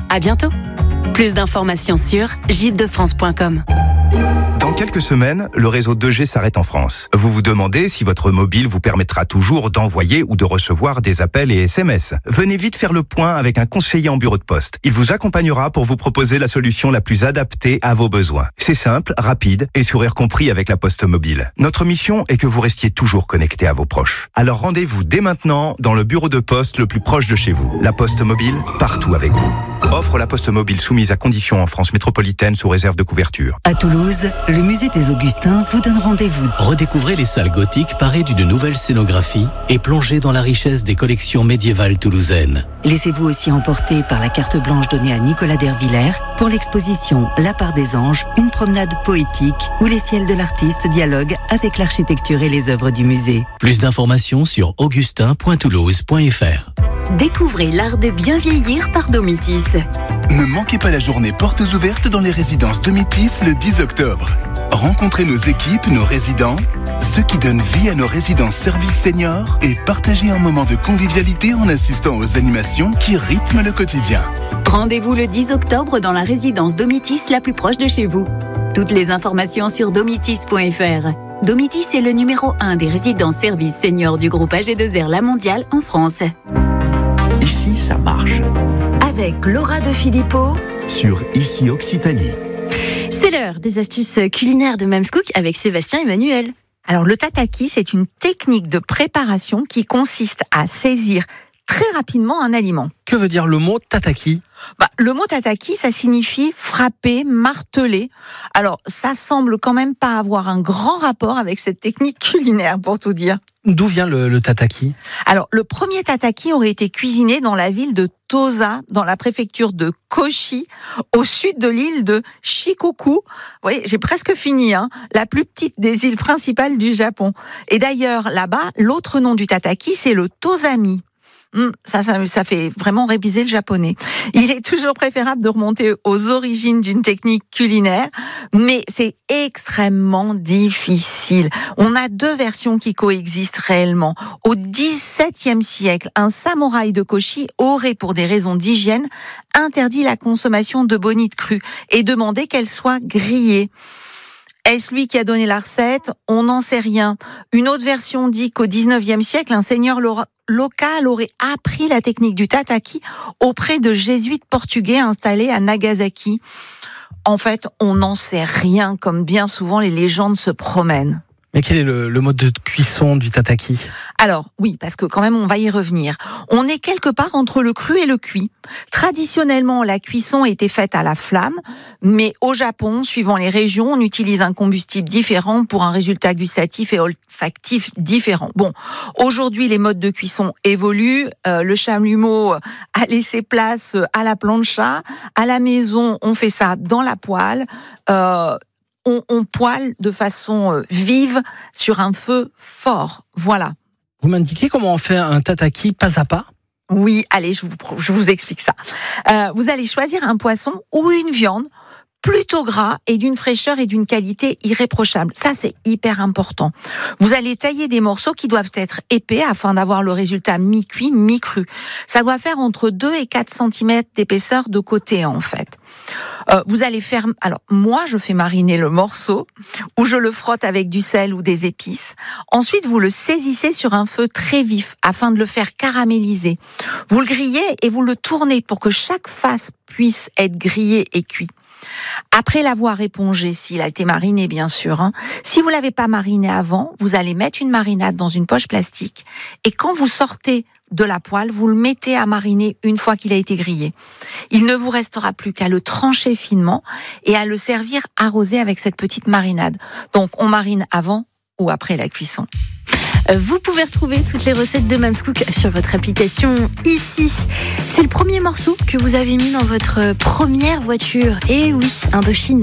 À bientôt. Plus d'informations sur gîtesdefrance.com. Dans quelques semaines, le réseau 2G s'arrête en France. Vous vous demandez si votre mobile vous permettra toujours d'envoyer ou de recevoir des appels et SMS. Venez vite faire le point avec un conseiller en bureau de poste. Il vous accompagnera pour vous proposer la solution la plus adaptée à vos besoins. C'est simple, rapide et sourire compris avec la Poste Mobile. Notre mission est que vous restiez toujours connecté à vos proches. Alors rendez-vous dès maintenant dans le bureau de poste le plus proche de chez vous. La Poste Mobile, partout avec vous. Offre la Poste Mobile soumise à conditions en France métropolitaine sous réserve de couverture. À Toulouse, le musée des Augustins vous donne rendez-vous. Redécouvrez les salles gothiques parées d'une nouvelle scénographie et plongez dans la richesse des collections médiévales toulousaines. Laissez-vous aussi emporter par la carte blanche donnée à Nicolas Dervillers pour l'exposition La part des anges, une promenade poétique où les ciels de l'artiste dialoguent avec l'architecture et les œuvres du musée. Plus d'informations sur augustin.toulouse.fr. Découvrez l'art de bien vieillir par Domitis. Ne manquez pas la journée portes ouvertes dans les résidences Domitis le 10 octobre. Rencontrez nos équipes, nos résidents, ceux qui donnent vie à nos résidences services seniors et partagez un moment de convivialité en assistant aux animations qui rythment le quotidien. Rendez-vous le 10 octobre dans la résidence Domitis la plus proche de chez vous. Toutes les informations sur domitis.fr. Domitis est le numéro 1 des résidences services seniors du groupe AG2R La Mondiale en France. Ici, ça marche. Avec Laura de Filippo Sur Ici Occitanie. C'est l'heure des astuces culinaires de Mams Cook avec Sébastien Emmanuel. Alors le tataki, c'est une technique de préparation qui consiste à saisir très rapidement un aliment. Que veut dire le mot tataki ? Le mot tataki, ça signifie frapper, marteler. Alors, ça semble quand même pas avoir un grand rapport avec cette technique culinaire, pour tout dire. D'où vient le tataki ? Alors, le premier tataki aurait été cuisiné dans la ville de Tosa, dans la préfecture de Kochi, au sud de l'île de Shikoku. Vous voyez, j'ai presque fini, la plus petite des îles principales du Japon. Et d'ailleurs, là-bas, l'autre nom du tataki, c'est le tosami. Ça fait vraiment réviser le japonais. Il est toujours préférable de remonter aux origines d'une technique culinaire, mais c'est extrêmement difficile. On a deux versions qui coexistent réellement. Au XVIIe siècle, un samouraï de Kochi aurait, pour des raisons d'hygiène, interdit la consommation de bonites crues et demandé qu'elles soient grillées. Est-ce lui qui a donné la recette ? On n'en sait rien. Une autre version dit qu'au XIXe siècle, un seigneur local aurait appris la technique du tataki auprès de jésuites portugais installés à Nagasaki. En fait, on n'en sait rien, comme bien souvent les légendes se promènent. Mais quel est le mode de cuisson du tataki ? Alors, oui, parce que quand même, on va y revenir. On est quelque part entre le cru et le cuit. Traditionnellement, la cuisson était faite à la flamme, mais au Japon, suivant les régions, on utilise un combustible différent pour un résultat gustatif et olfactif différent. Bon, aujourd'hui, les modes de cuisson évoluent. Le chalumeau a laissé place à la plancha. À la maison, on fait ça dans la poêle. On poêle de façon vive sur un feu fort. Voilà. Vous m'indiquez comment on fait un tataki pas à pas ? Oui, allez, je vous explique ça. Vous allez choisir un poisson ou une viande plutôt gras et d'une fraîcheur et d'une qualité irréprochable. Ça, c'est hyper important. Vous allez tailler des morceaux qui doivent être épais afin d'avoir le résultat mi-cuit, mi-cru. Ça doit faire entre 2 et 4 cm d'épaisseur de côté, en fait. Vous allez faire... Alors, moi, je fais mariner le morceau ou je le frotte avec du sel ou des épices. Ensuite, vous le saisissez sur un feu très vif afin de le faire caraméliser. Vous le grillez et vous le tournez pour que chaque face puisse être grillée et cuite. Après l'avoir épongé, s'il a été mariné bien sûr, si vous l'avez pas mariné avant, vous allez mettre une marinade dans une poche plastique et quand vous sortez de la poêle, vous le mettez à mariner une fois qu'il a été grillé. Il ne vous restera plus qu'à le trancher finement et à le servir arrosé avec cette petite marinade. Donc on marine avant ou après la cuisson. Vous pouvez retrouver toutes les recettes de Mams Cook sur votre application Ici. C'est le premier morceau que vous avez mis dans votre première voiture. Et oui, Indochine.